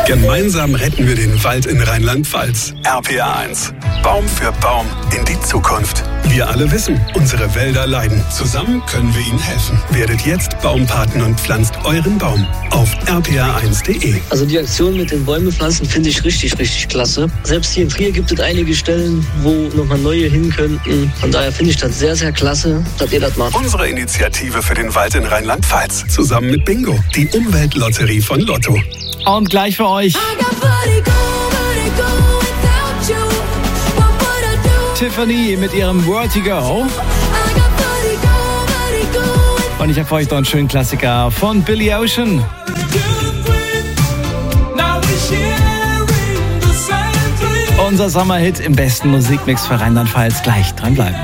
Gemeinsam retten wir den Wald in Rheinland-Pfalz. RPA1. Baum für Baum in die Zukunft. Wir alle wissen, unsere Wälder leiden. Zusammen können wir ihnen helfen. Werdet jetzt Baumpaten und pflanzt euren Baum auf rpa1.de. Also die Aktion mit den Bäume pflanzen finde ich richtig klasse. Selbst hier in Trier gibt es einige Stellen, wo nochmal neue hin könnten. Von daher finde ich das sehr klasse, dass ihr das macht. Unsere Initiative für den Wald in Rheinland-Pfalz. Zusammen mit Bingo, die Umweltlotterie von Lotto. Und gleich für euch Tiffany mit ihrem Word to Go. Und ich habe für euch noch einen schönen Klassiker von Billy Ocean. Unser Sommerhit im besten Musikmix für Rheinland-Pfalz. Gleich dranbleiben.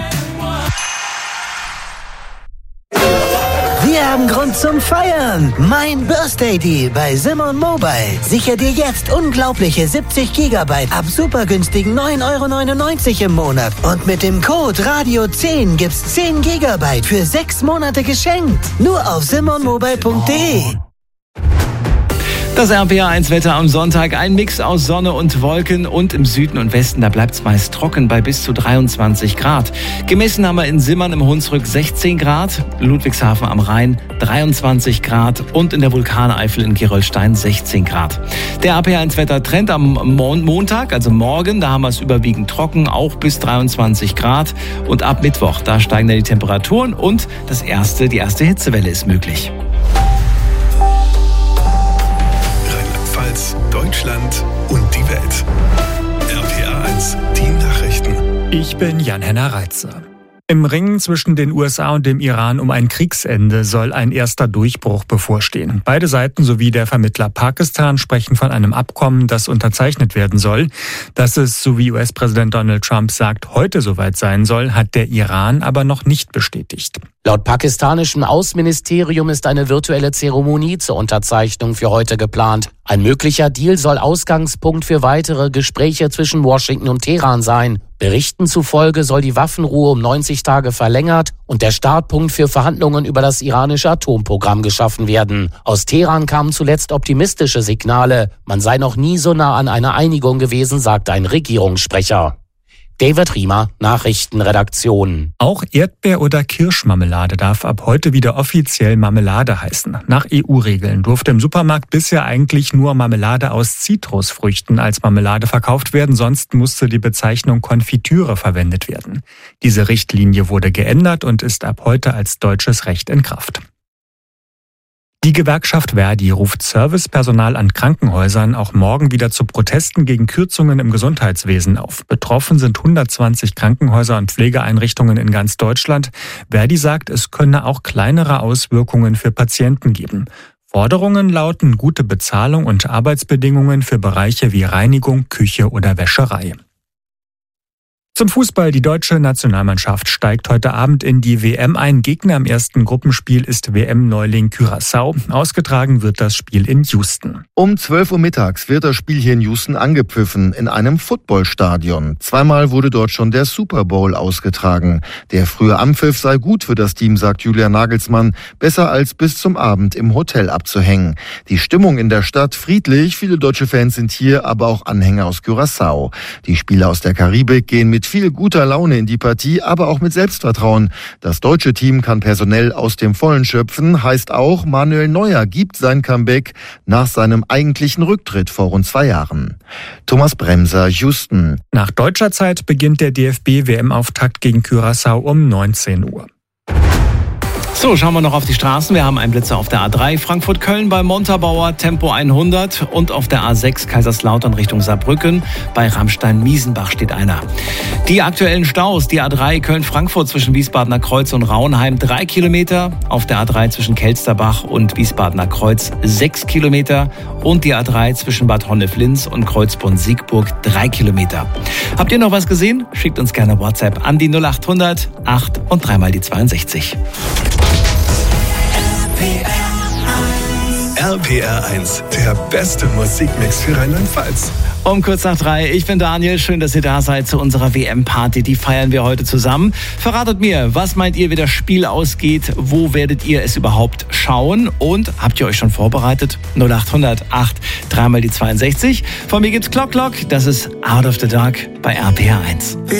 Wir haben Grund zum Feiern. Mein Birthday Deal bei Simon Mobile. Sicher dir jetzt unglaubliche 70 GB ab super günstigen 9,99 € im Monat. Und mit dem Code Radio10 gibt's 10 GB für 6 Monate geschenkt. Nur auf simonmobile.de. Das RPA1-Wetter am Sonntag, ein Mix aus Sonne und Wolken und im Süden und Westen, da bleibt es meist trocken bei bis zu 23 Grad. Gemessen haben wir in Simmern im Hunsrück 16 Grad, Ludwigshafen am Rhein 23 Grad und in der Vulkaneifel in Gerolstein 16 Grad. Der RPA1-Wetter-Trend am Montag, also morgen, da haben wir es überwiegend trocken, auch bis 23 Grad. Und ab Mittwoch, da steigen dann die Temperaturen und die erste Hitzewelle ist möglich. Deutschland und die Welt. RPA1, die Nachrichten. Ich bin Jan-Henner Reitzer. Im Ringen zwischen den USA und dem Iran um ein Kriegsende soll ein erster Durchbruch bevorstehen. Beide Seiten sowie der Vermittler Pakistan sprechen von einem Abkommen, das unterzeichnet werden soll. Dass es, so wie US-Präsident Donald Trump sagt, heute soweit sein soll, hat der Iran aber noch nicht bestätigt. Laut pakistanischem Außenministerium ist eine virtuelle Zeremonie zur Unterzeichnung für heute geplant. Ein möglicher Deal soll Ausgangspunkt für weitere Gespräche zwischen Washington und Teheran sein. Berichten zufolge soll die Waffenruhe um 90 Tage verlängert und der Startpunkt für Verhandlungen über das iranische Atomprogramm geschaffen werden. Aus Teheran kamen zuletzt optimistische Signale. Man sei noch nie so nah an einer Einigung gewesen, sagt ein Regierungssprecher. David Riemer, Nachrichtenredaktion. Auch Erdbeer- oder Kirschmarmelade darf ab heute wieder offiziell Marmelade heißen. Nach EU-Regeln durfte im Supermarkt bisher eigentlich nur Marmelade aus Zitrusfrüchten als Marmelade verkauft werden, sonst musste die Bezeichnung Konfitüre verwendet werden. Diese Richtlinie wurde geändert und ist ab heute als deutsches Recht in Kraft. Die Gewerkschaft Verdi ruft Servicepersonal an Krankenhäusern auch morgen wieder zu Protesten gegen Kürzungen im Gesundheitswesen auf. Betroffen sind 120 Krankenhäuser und Pflegeeinrichtungen in ganz Deutschland. Verdi sagt, es könne auch kleinere Auswirkungen für Patienten geben. Forderungen lauten gute Bezahlung und Arbeitsbedingungen für Bereiche wie Reinigung, Küche oder Wäscherei. Zum Fußball. Die deutsche Nationalmannschaft steigt heute Abend in die WM ein. Gegner im ersten Gruppenspiel ist WM-Neuling Curaçao. Ausgetragen wird das Spiel in Houston. Um 12 Uhr mittags wird das Spiel hier in Houston angepfiffen, in einem Footballstadion. Zweimal wurde dort schon der Super Bowl ausgetragen. Der frühe Anpfiff sei gut für das Team, sagt Julian Nagelsmann. Besser als bis zum Abend im Hotel abzuhängen. Die Stimmung in der Stadt friedlich. Viele deutsche Fans sind hier, aber auch Anhänger aus Curaçao. Die Spieler aus der Karibik gehen mit viel guter Laune in die Partie, aber auch mit Selbstvertrauen. Das deutsche Team kann personell aus dem Vollen schöpfen, heißt auch, Manuel Neuer gibt sein Comeback nach seinem eigentlichen Rücktritt vor rund 2 Jahren. Thomas Bremser, Houston. Nach deutscher Zeit beginnt der DFB-WM-Auftakt gegen Curaçao um 19 Uhr. So, schauen wir noch auf die Straßen. Wir haben einen Blitzer auf der A3 Frankfurt-Köln bei Montabaur, Tempo 100 und auf der A6 Kaiserslautern Richtung Saarbrücken. Bei Rammstein-Miesenbach steht einer. Die aktuellen Staus, die A3 Köln-Frankfurt zwischen Wiesbadener Kreuz und Rauenheim 3 Kilometer, auf der A3 zwischen Kelsterbach und Wiesbadener Kreuz 6 Kilometer und die A3 zwischen Bad Honnef-Linz und Kreuzborn-Siegburg 3 Kilometer. Habt ihr noch was gesehen? Schickt uns gerne WhatsApp an die 0800 8 und 3 mal die 62. RPR1, der beste Musikmix für Rheinland-Pfalz. Um kurz nach 3, ich bin Daniel, schön, dass ihr da seid zu unserer WM-Party, die feiern wir heute zusammen. Verratet mir, was meint ihr, wie das Spiel ausgeht, wo werdet ihr es überhaupt schauen und habt ihr euch schon vorbereitet? 0800 8 3 mal die 62. Von mir gibt's Clock Clock, das ist Out of the Dark bei RPR1.